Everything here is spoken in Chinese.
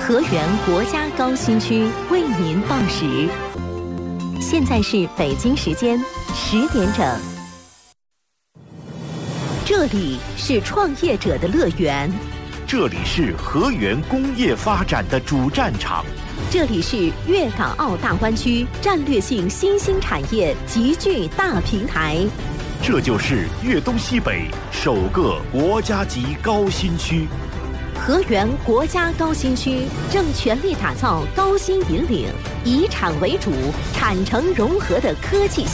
河源国家高新区为您报时。现在是北京时间10点整。这里是创业者的乐园， 这里是河源工业发展的主战场， 这里是粤港澳大湾区战略性新兴产业集聚大平台， 这就是粤东西北首个国家级高新区。 河源国家高新区正全力打造高新引领、以产为主、产城融合的科技